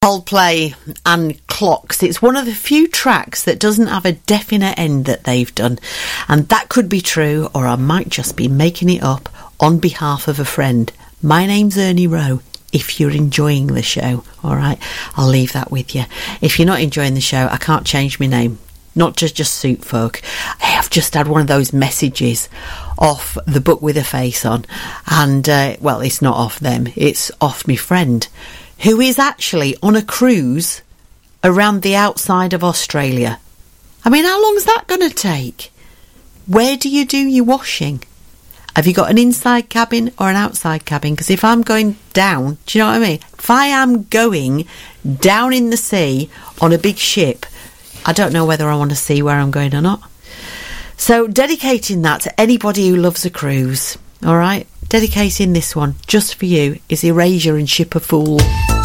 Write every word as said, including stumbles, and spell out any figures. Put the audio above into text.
Coldplay and Clocks. It's one of the few tracks that doesn't have a definite end that they've done, and that could be true, or I might just be making it up on behalf of a friend. My name's Ernie Rowe. If you're enjoying the show, all right, I'll leave that with you. If you're not enjoying the show, I can't change my name. Not just just Suit Folk. Hey, I've just had one of those messages off the Book with a Face on, and uh, well, it's not off them, it's off my friend, who is actually on a cruise around the outside of Australia. I mean, how long's that going to take? Where do you do your washing? Have you got an inside cabin or an outside cabin? Because if I'm going down, do you know what I mean? If I am going down in the sea on a big ship, I don't know whether I want to see where I'm going or not. So dedicating that to anybody who loves a cruise, all right? Dedicating this one just for you is Erasure and Ship of Fools.